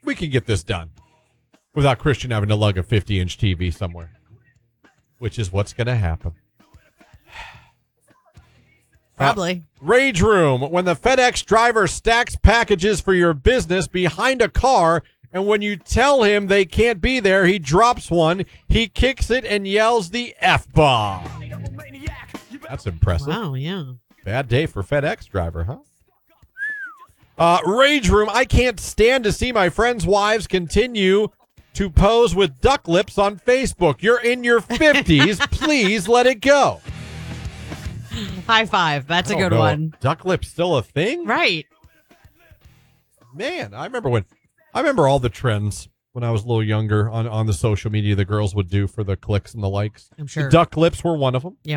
We can get this done without Christian having to lug a 50-inch TV somewhere, which is what's going to happen. Probably. Rage Room, when the FedEx driver stacks packages for your business behind a car, and when you tell him they can't be there, he drops one, he kicks it, and yells the F-bomb. That's impressive. Wow, yeah. Bad day for FedEx driver, huh? Rage Room, I can't stand to see my friends' wives continue to pose with duck lips on Facebook. You're in your 50s. Please let it go. High five. That's a good one. Duck lips still a thing? Right. Man, I remember all the trends when I was a little younger on the social media the girls would do for the clicks and the likes. I'm sure. The duck lips were one of them. Yeah,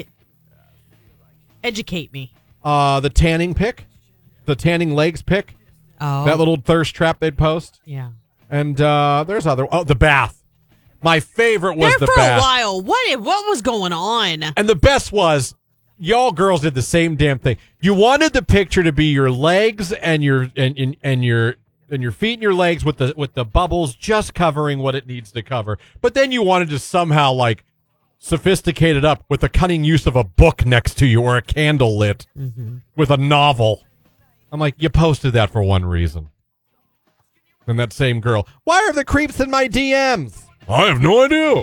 educate me. The tanning pic. The tanning legs pic. Oh. That little thirst trap they'd post. Yeah. And there's the bath. My favorite was the bath. There for a while. What was going on? And the best was, y'all girls did the same damn thing. You wanted the picture to be your legs and your feet and your legs with the bubbles just covering what it needs to cover. But then you wanted to somehow like sophisticate it up with the cunning use of a book next to you or a candle lit with a novel. I'm like, you posted that for one reason. And that same girl, why are the creeps in my DMs? I have no idea.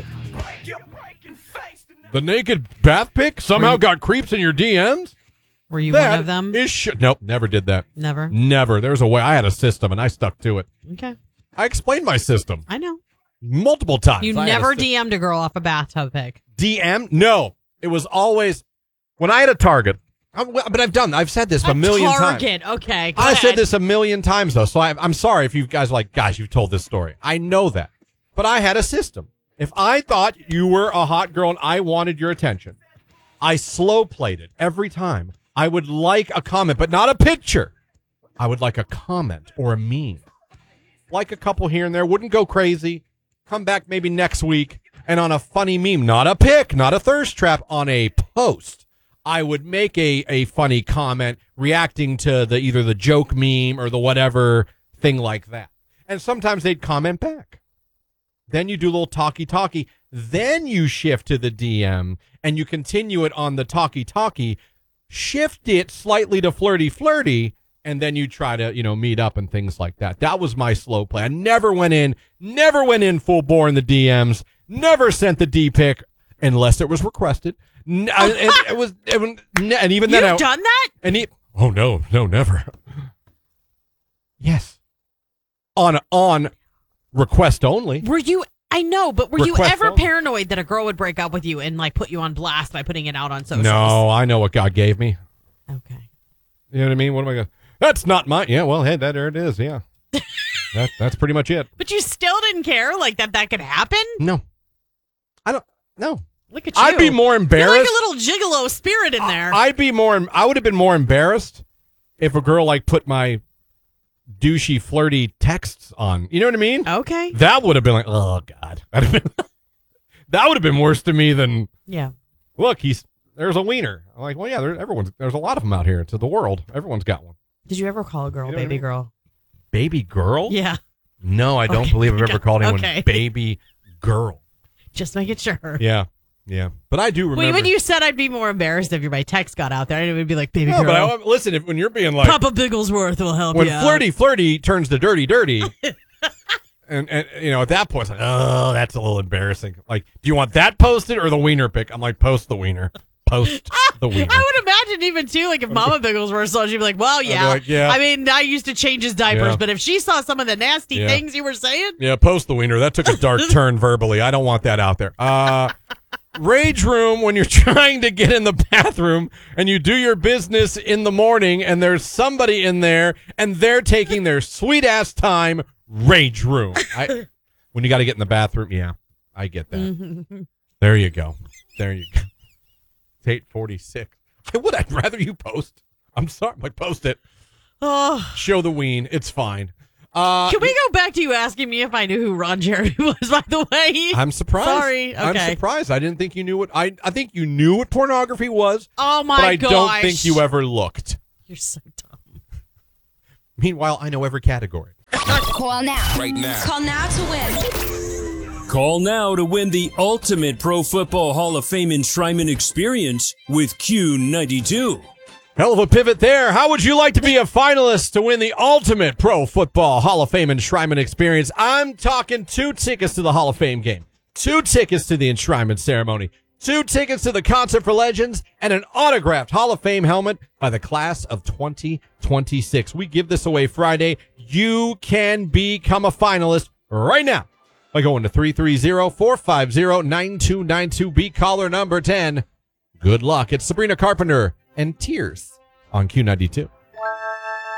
The naked bath pic somehow got creeps in your DMs? Were you one of them? Nope, never did that. Never? Never. There's a way. I had a system, and I stuck to it. Okay. I explained my system. I know. Multiple times. You never DM'd a girl off a bathtub pic. DM? No. It was always, when I had a target, I've said this a million times. Target, okay. I said this a million times, though, so I'm sorry if you guys are like, gosh, you've told this story. I know that. But I had a system. If I thought you were a hot girl and I wanted your attention, I slow played it every time. I would like a comment, but not a picture. I would like a comment or a meme. Like a couple here and there. Wouldn't go crazy. Come back maybe next week. And on a funny meme, not a pic, not a thirst trap, on a post, I would make a funny comment reacting to either the joke meme or the whatever thing like that. And sometimes they'd comment back. Then you do a little talkie. Then you shift to the DM and you continue it on the talkie. Shift it slightly to flirty, and then you try to, meet up and things like that. That was my slow play. I never went in full bore in the DMs, never sent the D pic unless it was requested. And even then, you've done that? Oh no, never. Yes, on request only. Were you? I know, but were you ever only. paranoid that a girl would break up with you and like put you on blast by putting it out on socials? No, I know what God gave me. Okay. You know what I mean? What am I going? That's not mine. Yeah, well, hey, there it is. Yeah, that's pretty much it. But you still didn't care, like that could happen? No, I don't. No. Look at you. I'd be more embarrassed. You're like a little gigolo spirit in there. I would have been more embarrassed if a girl like put my douchey, flirty texts on. You know what I mean? Okay. That would have been like, oh God. That would have been worse to me than. Yeah. Look, there's a wiener. I'm like, well, yeah, there's a lot of them out here. It's the world. Everyone's got one. Did you ever call a girl baby girl? Baby girl? Yeah. No, I don't believe I've ever called anyone baby girl. Just making sure. Yeah. Yeah. But I do remember. Well, when you said I'd be more embarrassed if my text got out there, it would be like baby girl. But listen, when you're being like. Papa Bigglesworth will help you out. When flirty turns to dirty. And at that point, it's like, oh, that's a little embarrassing. Like, do you want that posted or the wiener pic? I'm like, post the wiener. Post the wiener. I would imagine even, too, like if Mama Bigglesworth saw, she'd be like, well, yeah. Like, yeah. I mean, I used to change his diapers, but if she saw some of the nasty things you were saying. Yeah, post the wiener. That took a dark turn verbally. I don't want that out there. Rage Room, when you're trying to get in the bathroom and you do your business in the morning and there's somebody in there and they're taking their sweet-ass time. Rage Room. When you got to get in the bathroom, yeah, I get that. There you go. It's 8:46. I'd rather you post. I'm sorry, like post it. Oh. Show the ween. It's fine. Can we go back to you asking me if I knew who Ron Jeremy was, by the way? I'm surprised. Sorry. Okay. I'm surprised. I didn't think you knew what I think you knew what pornography was. Oh my gosh. But I don't gosh. think you ever looked. You're so dumb. Meanwhile, I know every category. Call now. Right now. Call now to win. Call now to win the ultimate Pro Football Hall of Fame enshrinement experience with Q92. Hell of a pivot there. How would you like to be a finalist to win the ultimate Pro Football Hall of Fame enshrinement experience? I'm talking 2 tickets to the Hall of Fame game, 2 tickets to the enshrinement ceremony, 2 tickets to the Concert for Legends, and an autographed Hall of Fame helmet by the class of 2026. We give this away Friday. You can become a finalist right now by going to 330-450-9292. Be caller number 10. Good luck. It's Sabrina Carpenter and Tears on Q92.